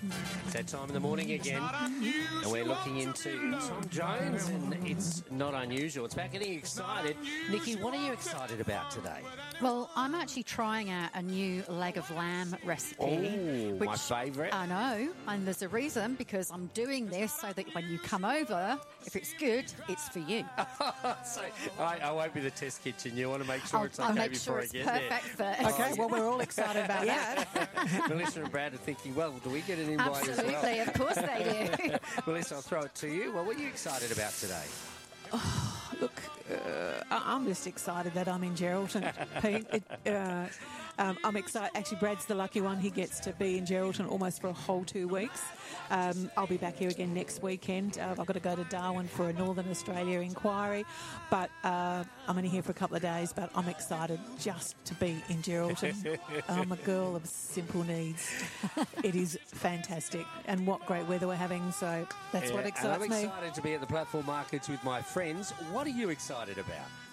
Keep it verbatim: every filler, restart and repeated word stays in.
It's that time in the morning again, and we're looking into Tom Jones, and it's not unusual. It's about getting excited. Nikki, what are you excited about today? Well, I'm actually trying out a new leg of lamb recipe. Oh, which my favourite. I know, and there's a reason, because I'm doing this so that when you come over, if it's good, it's for you. so I, I won't be the test kitchen. You want to make sure I'll, it's I'll okay make before sure I it's get perfect there. first. Okay, well, we're all excited about that. Melissa and Brad are thinking, well, do we get an invite Absolutely, as well? of course they do. Melissa, I'll throw it to you. Well, what are you excited about today? Oh, look, uh, I- I'm just excited that I'm in Geraldton, Pete. It, uh, um, I'm excited. Actually, Brad's the lucky one. He gets to be in Geraldton almost for a whole two weeks. Um, I'll be back here again next weekend. Uh, I've got to go to Darwin for a Northern Australia inquiry, but uh, I'm only here for a couple of days, but I'm excited just to be in Geraldton. I'm a girl of simple needs. It is fantastic, and what great weather we're having, so that's Yeah, what excites and I'm me. excited to be at the platform markets with my friends. What are you excited about?